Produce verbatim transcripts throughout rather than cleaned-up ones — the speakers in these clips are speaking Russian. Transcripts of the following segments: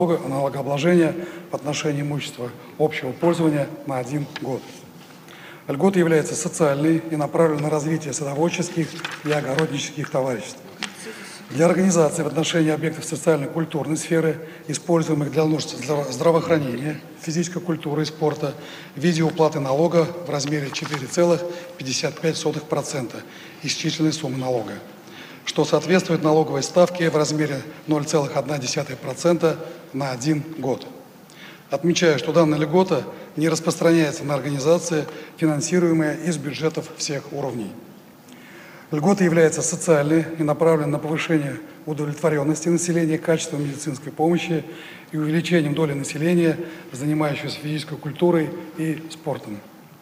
налогообложения в отношении имущества общего пользования на один год. Льгота является социальной и направлена на развитие садоводческих и огороднических товариществ. Для организации в отношении объектов социально-культурной сферы, используемых для нужд здравоохранения, физической культуры и спорта, в виде уплаты налога в размере четыре целых пятьдесят пять сотых процента исчисленной суммы налога, что соответствует налоговой ставке в размере ноль целых одна десятая процента на один год. Отмечаю, что данная льгота не распространяется на организации, финансируемые из бюджетов всех уровней. Льгота является социальной и направлена на повышение удовлетворенности населения качеством медицинской помощи и увеличением доли населения, занимающегося физической культурой и спортом.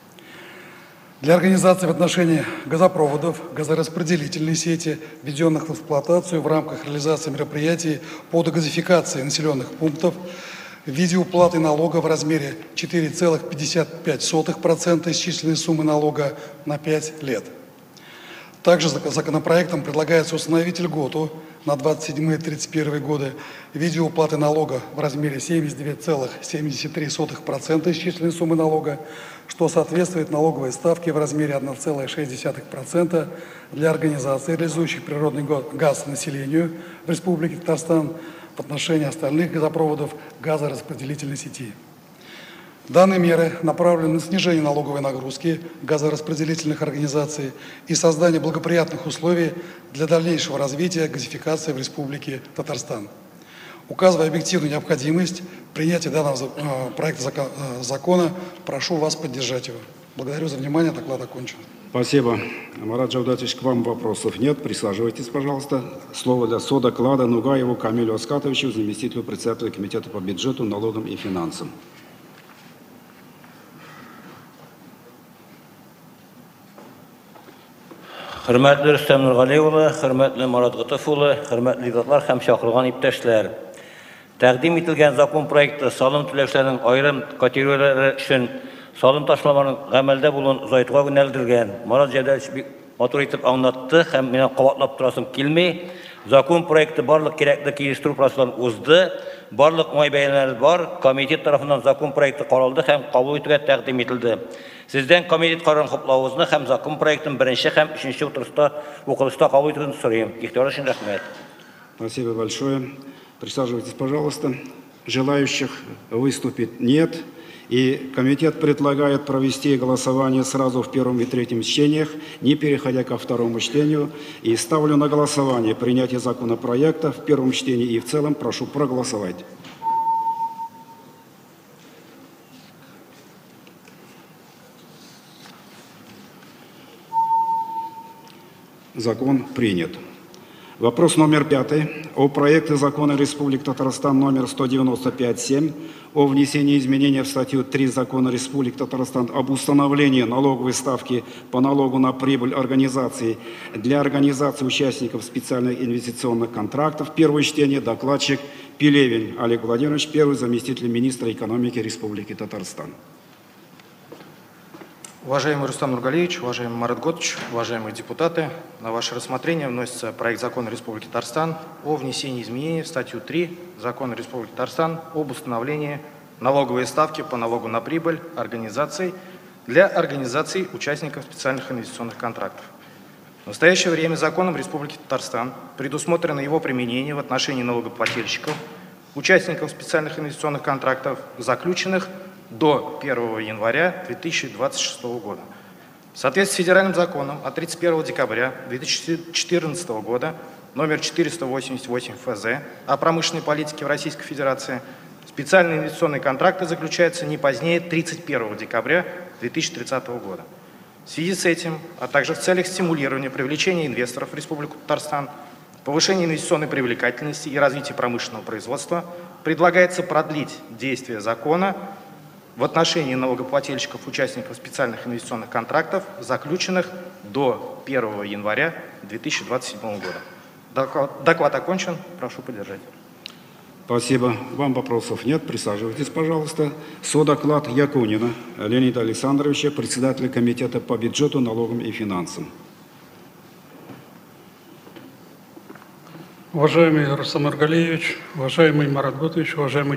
Для организации в отношении газопроводов, газораспределительной сети, введенных в эксплуатацию в рамках реализации мероприятий по дегазификации населенных пунктов, в виде уплаты налога в размере четыре целых пятьдесят пять сотых процента исчисленной суммы налога на пять лет. Также законопроектом предлагается установить льготу на двадцать седьмой — тридцать первый годы в виде уплаты налога в размере семьдесят девять целых семьдесят три сотых процента исчисленной суммы налога, что соответствует налоговой ставке в размере одна целая шесть десятых процента для организаций, реализующих природный газ населению в Республике Татарстан в отношении остальных газопроводов газораспределительной сети. Данные меры направлены на снижение налоговой нагрузки газораспределительных организаций и создание благоприятных условий для дальнейшего развития газификации в Республике Татарстан. Указывая объективную необходимость принятия данного проекта закона, прошу вас поддержать его. Благодарю за внимание. Доклад окончен. Спасибо. Марат Джавдатович, к вам вопросов нет. Присаживайтесь, пожалуйста. Слово для соdoклада Нугаеву Камилю Аскатовичу, заместителю председателя Комитета по бюджету, налогам и финансам. Hürmetli Rüstem Nurgaliyev, hürmetli Marat Gıtıfoğlu, hürmetli lidatlar hem şakırgan ipteşler. Təqdim etilgen zakon proyekti salım tüleşlerinin ayrım kategoriyaları için salım taşlamaların əməldə bulun zaytığa yöneltilgen. Marat Cevdetçi motor etip anlattı, hem menen qavatlap turasım kelmey. Zakon proyekti barlıq gerekli keliştirүү proseslerini uzdı. Barlıq oy beyanları var. Komitet tarafından zakon proyekti qaraldı, hem qabul etüge təqdim etildi. Sizden komitet kararını qoplauunuzni hem zakon proyektin birinchi hem üçüncü oturuşda o'qilishda qabul etishni so'rayman. İhtiyar uchun rahmat. Спасибо большое. Присаживайтесь, пожалуйста. Желающих выступить нет. И комитет предлагает провести голосование сразу в первом и третьем чтениях, не переходя ко второму чтению. И ставлю на голосование принятие законопроекта в первом чтении и в целом. Прошу проголосовать. Закон принят. Вопрос номер пятый. О проекте закона Республики Татарстан номер сто девяносто пять семь о внесении изменения в статью три закона Республики Татарстан об установлении налоговой ставки по налогу на прибыль организаций для организации участников специальных инвестиционных контрактов. Первое чтение. Докладчик Пелевин Олег Владимирович, первый заместитель министра экономики Республики Татарстан. Уважаемый Рустам Нургалиевич, уважаемый Марат Готович, уважаемые депутаты, на ваше рассмотрение вносится проект закона Республики Татарстан о внесении изменений в статью три закона Республики Татарстан об установлении налоговой ставки по налогу на прибыль организаций для организаций участников специальных инвестиционных контрактов. В настоящее время законом Республики Татарстан предусмотрено его применение в отношении налогоплательщиков, участников специальных инвестиционных контрактов, заключенных до первого января две тысячи двадцать шестого года. В соответствии с федеральным законом от тридцать первого декабря две тысячи четырнадцатого года номер четыреста восемьдесят восемь эф зэ о промышленной политике в Российской Федерации специальные инвестиционные контракты заключаются не позднее тридцать первого декабря две тысячи тридцатого года. В связи с этим, а также в целях стимулирования привлечения инвесторов в Республику Татарстан, повышения инвестиционной привлекательности и развития промышленного производства, предлагается продлить действие закона в отношении налогоплательщиков, участников специальных инвестиционных контрактов, заключенных до первого января две тысячи двадцать седьмого года. Доклад, доклад окончен. Прошу поддержать. Спасибо. Вам вопросов нет. Присаживайтесь, пожалуйста. Содоклад Якунина Леонида Александровича, председателя Комитета по бюджету, налогам и финансам. Уважаемый Рустам Нургалиевич, уважаемый Марат Готович, уважаемые